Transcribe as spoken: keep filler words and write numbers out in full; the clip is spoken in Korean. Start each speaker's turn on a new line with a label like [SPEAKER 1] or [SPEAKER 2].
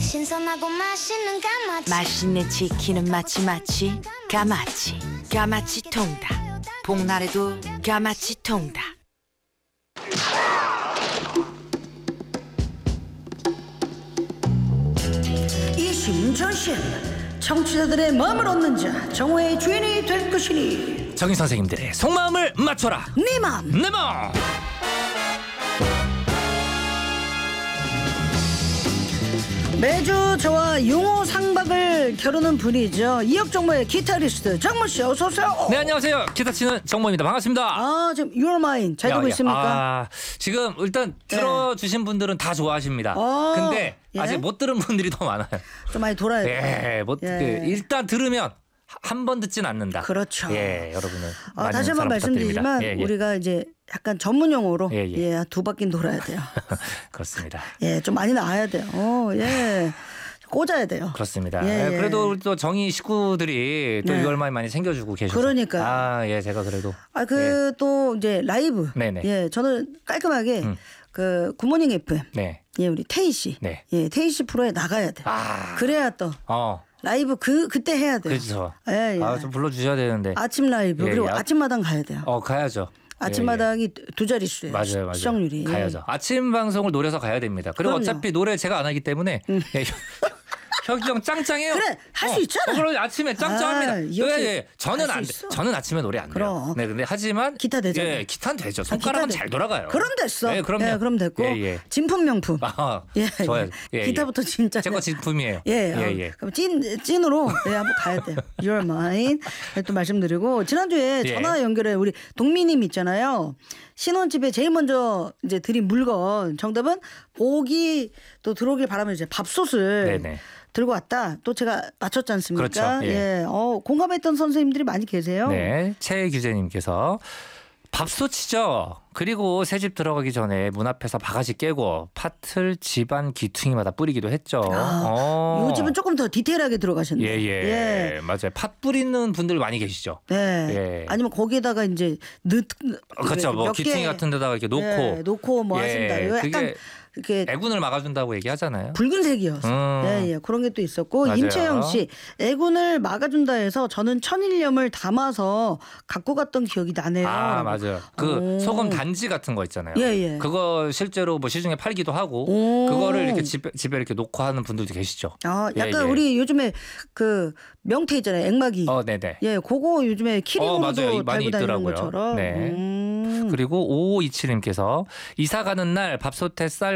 [SPEAKER 1] 신선하고 맛있는 까마치.
[SPEAKER 2] 맛있는 치킨은 마치 마치 까마치 까마치 통닭. 복날에도 까마치 통닭.
[SPEAKER 3] 이심전심 청취자들의 마음을 얻는 자 정오의 주인이 될 것이니
[SPEAKER 4] 정인 선생님들의 속마음을 맞춰라.
[SPEAKER 3] 네 맘
[SPEAKER 4] 내 맘.
[SPEAKER 3] 매주 저와 용어 상박을 겨루는 분이죠. 이혁정모의 기타리스트 정모씨 어서오세요.
[SPEAKER 4] 네, 안녕하세요. 기타 치는 정모입니다. 반갑습니다.
[SPEAKER 3] 아 지금 Your Mind 잘 되고
[SPEAKER 4] 야, 야.
[SPEAKER 3] 있습니까?
[SPEAKER 4] 아, 지금 일단 들어주신 분들은 다 좋아하십니다.
[SPEAKER 3] 어,
[SPEAKER 4] 근데
[SPEAKER 3] 예?
[SPEAKER 4] 아직 못 들은 분들이 더 많아요.
[SPEAKER 3] 좀 많이 돌아야 돼.
[SPEAKER 4] 예, 못,
[SPEAKER 3] 예.
[SPEAKER 4] 그, 일단 들으면 한 번 듣진 않는다.
[SPEAKER 3] 그렇죠.
[SPEAKER 4] 예, 여러분은
[SPEAKER 3] 아,
[SPEAKER 4] 많은
[SPEAKER 3] 다시 한번
[SPEAKER 4] 사랑 부탁드립니다.
[SPEAKER 3] 말씀드리지만
[SPEAKER 4] 예, 예.
[SPEAKER 3] 우리가 이제 약간 전문 용어로
[SPEAKER 4] 예, 예.
[SPEAKER 3] 예, 두 바퀴 돌아야 돼요.
[SPEAKER 4] 그렇습니다.
[SPEAKER 3] 예, 좀 많이 나와야 돼요. 어, 예. 꽂아야 돼요.
[SPEAKER 4] 그렇습니다.
[SPEAKER 3] 예,
[SPEAKER 4] 예,
[SPEAKER 3] 예.
[SPEAKER 4] 그래도 우리 또 정의 식구들이 또
[SPEAKER 3] 네.
[SPEAKER 4] 이걸 많이 많이 챙겨주고 계셔서.
[SPEAKER 3] 그러니까요.
[SPEAKER 4] 아, 예, 제가 그래도.
[SPEAKER 3] 아, 그 또 이제 라이브.
[SPEAKER 4] 네네.
[SPEAKER 3] 예, 저는 깔끔하게
[SPEAKER 4] 음.
[SPEAKER 3] 그 굿모닝 에프엠.
[SPEAKER 4] 네.
[SPEAKER 3] 예, 우리 태희 씨.
[SPEAKER 4] 네.
[SPEAKER 3] 예, 태희 씨 프로에 나가야 돼.
[SPEAKER 4] 아.
[SPEAKER 3] 그래야 또
[SPEAKER 4] 어.
[SPEAKER 3] 라이브 그 그때 해야 돼요.
[SPEAKER 4] 그렇죠.
[SPEAKER 3] 예, 예.
[SPEAKER 4] 아, 좀 불러주셔야 되는데.
[SPEAKER 3] 아침 라이브
[SPEAKER 4] 예,
[SPEAKER 3] 그리고
[SPEAKER 4] 예.
[SPEAKER 3] 아침마당 가야 돼요.
[SPEAKER 4] 어, 가야죠.
[SPEAKER 3] 아침마당이 두 자릿수예요.
[SPEAKER 4] 맞아요, 맞아요.
[SPEAKER 3] 시청률이.
[SPEAKER 4] 가야죠. 아침 방송을 노려서 가야 됩니다. 그리고
[SPEAKER 3] 그럼요. 음.
[SPEAKER 4] 어차피 노래 제가 안 하기 때문에 예, 혁이 형 짱짱해요.
[SPEAKER 3] 그래, 할수 있잖아.
[SPEAKER 4] 어, 그럼 아침에 짱짱합니다.
[SPEAKER 3] 아,
[SPEAKER 4] 예,
[SPEAKER 3] 이렇게
[SPEAKER 4] 예. 저는
[SPEAKER 3] 할수
[SPEAKER 4] 안 돼.
[SPEAKER 3] 있어.
[SPEAKER 4] 저는 아침에 노래 안 돼요.
[SPEAKER 3] 그럼.
[SPEAKER 4] 네, 근데 하지만
[SPEAKER 3] 기타 되잖아요.
[SPEAKER 4] 예, 기타는 되죠.
[SPEAKER 3] 아,
[SPEAKER 4] 손가락은
[SPEAKER 3] 기타
[SPEAKER 4] 잘
[SPEAKER 3] 돼.
[SPEAKER 4] 돌아가요.
[SPEAKER 3] 그럼 됐어.
[SPEAKER 4] 예, 그럼요.
[SPEAKER 3] 예, 그럼 됐고.
[SPEAKER 4] 예, 예.
[SPEAKER 3] 진품 명품.
[SPEAKER 4] 아,
[SPEAKER 3] 예,
[SPEAKER 4] 좋아요.
[SPEAKER 3] 예.
[SPEAKER 4] 예,
[SPEAKER 3] 기타부터 진짜.
[SPEAKER 4] 제거 진품이에요.
[SPEAKER 3] 예,
[SPEAKER 4] 예,
[SPEAKER 3] 어,
[SPEAKER 4] 예.
[SPEAKER 3] 그럼 찐 찐으로 예, 한번 가야 돼요. Your Mind 또 말씀드리고 지난주에
[SPEAKER 4] 예.
[SPEAKER 3] 전화 연결해 우리 동미님 있잖아요. 신혼집에 제일 먼저 이제 드린 물건 정답은 복이 또 들어오길 바라면 이제 밥솥을
[SPEAKER 4] 네네.
[SPEAKER 3] 들고 왔다. 또 제가 맞췄지 않습니까?
[SPEAKER 4] 그렇죠. 예.
[SPEAKER 3] 어, 공감했던 선생님들이 많이 계세요.
[SPEAKER 4] 네, 최규재님께서 밥솥이죠. 그리고 새 집 들어가기 전에 문 앞에서 바가지 깨고 팥을 집안 귀퉁이마다 뿌리기도 했죠.
[SPEAKER 3] 아,
[SPEAKER 4] 어.
[SPEAKER 3] 요즘은 조금 더 디테일하게 들어가셨네요.
[SPEAKER 4] 예, 예, 맞아요. 팥 뿌리는 분들 많이 계시죠.
[SPEAKER 3] 네.
[SPEAKER 4] 예.
[SPEAKER 3] 아니면 거기에다가 이제 늦
[SPEAKER 4] 그렇죠. 뭐
[SPEAKER 3] 몇
[SPEAKER 4] 귀퉁이
[SPEAKER 3] 개,
[SPEAKER 4] 같은 데다가 이렇게 놓고
[SPEAKER 3] 예, 놓고 뭐
[SPEAKER 4] 예,
[SPEAKER 3] 하신다. 이거 약간
[SPEAKER 4] 그게
[SPEAKER 3] 이렇게
[SPEAKER 4] 애군을 막아준다고 얘기하잖아요.
[SPEAKER 3] 붉은색이어서
[SPEAKER 4] 음.
[SPEAKER 3] 예, 예. 그런 게 또 있었고
[SPEAKER 4] 맞아요.
[SPEAKER 3] 임채영 씨 애군을 막아준다 해서 저는 천일염을 담아서 갖고 갔던 기억이 나네요.
[SPEAKER 4] 아,
[SPEAKER 3] 라고.
[SPEAKER 4] 맞아요. 그
[SPEAKER 3] 오.
[SPEAKER 4] 소금 단지 같은 거 있잖아요.
[SPEAKER 3] 예, 예.
[SPEAKER 4] 그거 실제로 뭐 시중에 팔기도 하고
[SPEAKER 3] 오.
[SPEAKER 4] 그거를 이렇게 집에, 집에 이렇게 놓고 하는 분들도 계시죠.
[SPEAKER 3] 아,
[SPEAKER 4] 예,
[SPEAKER 3] 약간
[SPEAKER 4] 예.
[SPEAKER 3] 우리 요즘에 그 명태 있잖아요. 앵마기.
[SPEAKER 4] 어, 네네.
[SPEAKER 3] 예, 그거 요즘에 키링으로도
[SPEAKER 4] 어, 맞아요. 많이
[SPEAKER 3] 달고 다니는
[SPEAKER 4] 있더라고요.
[SPEAKER 3] 것처럼.
[SPEAKER 4] 네.
[SPEAKER 3] 음.
[SPEAKER 4] 그리고 오오이칠님께서 이사 가는 날 밥솥에 쌀